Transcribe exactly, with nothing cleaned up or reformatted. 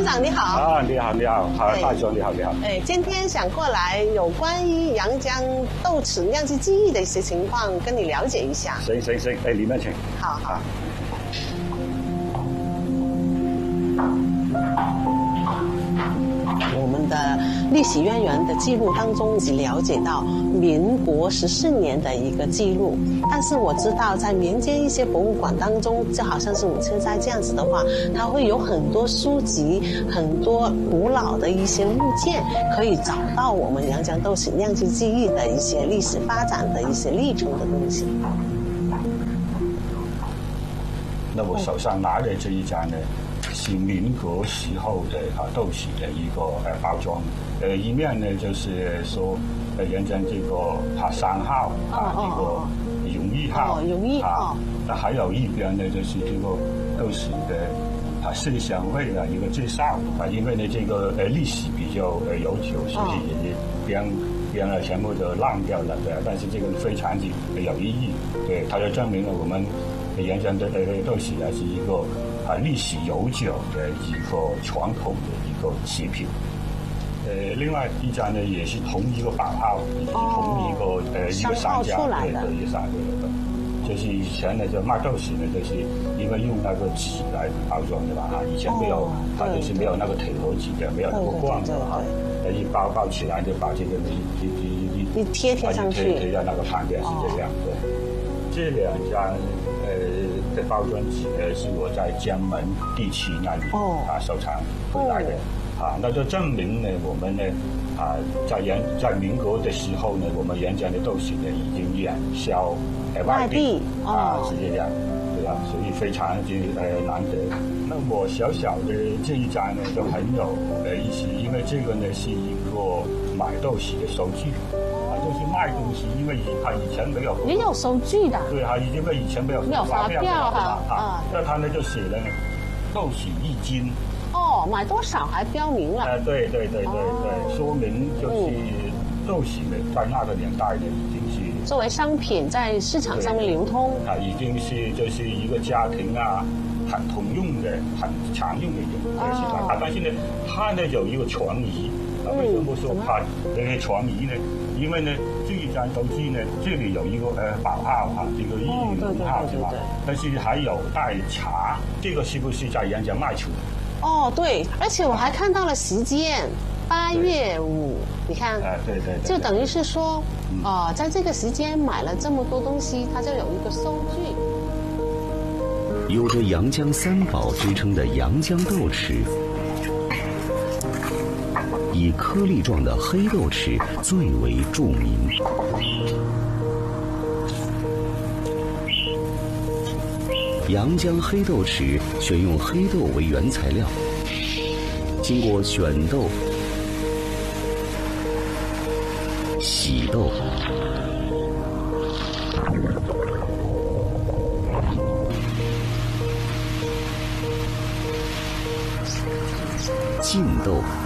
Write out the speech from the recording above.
长你好。 啊，你好，你好，好，大兄你好，你好。 哎，今天想过来有关于阳江豆豉酿制技艺的一些情况，跟你了解一下。 行行行，哎，里面请。 好好。我们的历史渊源的记录当中，只了解到民国十四年的一个记录，但是我知道在民间一些博物馆当中，就好像是五千斋这样子的话，它会有很多书籍、很多古老的一些物件，可以找到我们阳江豆豉酿制技艺的一些历史发展的一些历程的东西。 那我手上拿的这一张呢，是民国时候的啊豆豉的一个呃包装，呃一面呢就是说呃沿着这个啊商号啊这个荣誉号， 荣誉号， 那还有一边呢就是这个豆豉的啊色香味的一个介绍啊，因为呢这个呃历史比较呃悠久，所以也边边呢全部都烂掉了，对，但是这个非常的有意义，对，它就证明了我们阳江的呃豆豉啊是一个啊历史悠久的一个传统的一个食品。呃，另外一家呢也是同一个版号，也是同一个、哦、呃一个商家对对一个商家的，就是以前呢就卖豆豉呢，就是因为用那个纸来包装的吧哈，以前没有，哦、它就是没有那个铁盒纸的，没有那个罐的哈，呃一包包起来就把这个一一一一贴贴上去， 贴贴在那个旁边是这样的。这两家呃的包装纸呢是我在江门地区那里、哦、啊收藏回来的。哦啊，那就证明呢，我们呢，啊，在沿在民国的时候呢，我们沿江的豆豉呢已经远销呃外地啊，是这样，对吧？所以非常的呃难得。那我小小的这一张呢，就很有呃意思，因为这个呢是一个买豆豉的收据，啊，就是卖东西，因为他以前没有也有收据的， 对啊，因为以前没有没有发票哈啊，那他呢就写了呢，豆豉一斤。 哦，买多少还标明了？ 呃，对对对对对，哦、说明就是豆豉呢，在那个年代呢，已经是作为商品在市场上面流通啊，已经是就是一个家庭啊很通用的、很常用的一种东西了。啊，但是呢，它呢有一个传疑，啊，为什么说它这个传疑呢？因为呢，这一张收据呢，这里有一个呃保号哈，这个义语号是吧？但是还有带茶，这个是不是在阳江卖出的？ 哦，对，而且我还看到了时间，八月五，你看， 啊，对 对, 对， 就等于是说，啊、呃，在这个时间买了这么多东西，它就有一个收据。 有着阳江三宝之称的阳江豆豉，以颗粒状的黑豆豉最为著名。阳江黑豆豉选用黑豆为原材料，经过选豆、洗豆、浸豆、